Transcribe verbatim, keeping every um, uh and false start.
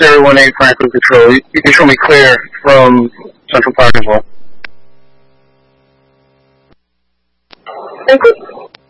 Area one eight Franklin Control. You, you can show me clear from Central Park as well. Thank you.